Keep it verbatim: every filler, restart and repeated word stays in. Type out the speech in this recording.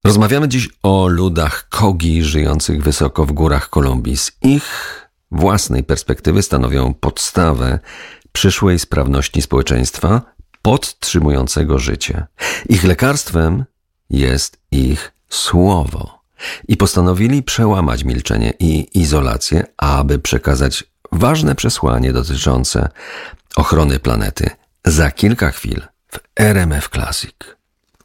Rozmawiamy dziś o ludach Kogi żyjących wysoko w górach Kolumbii. Z ich własnej perspektywy stanowią podstawę przyszłej sprawności społeczeństwa podtrzymującego życie. Ich lekarstwem jest ich słowo. I postanowili przełamać milczenie i izolację, aby przekazać ważne przesłanie dotyczące ochrony planety. Za kilka chwil w R M F Classic.